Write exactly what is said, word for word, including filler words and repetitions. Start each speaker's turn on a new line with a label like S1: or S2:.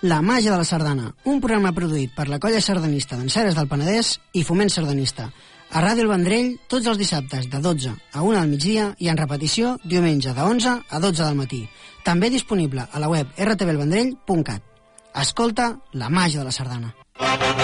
S1: La màgia de la sardana, un programa produït per la colla sardanista d'Enceres del Penedès i Foment Sardanista. A Ràdio El Vendrell, tots els dissabtes de dotze a una del migdia i en repetició diumenge de onze a dotze del matí. També disponible a la web r t v el vendrell punt cat. Escolta la màgia de la sardana.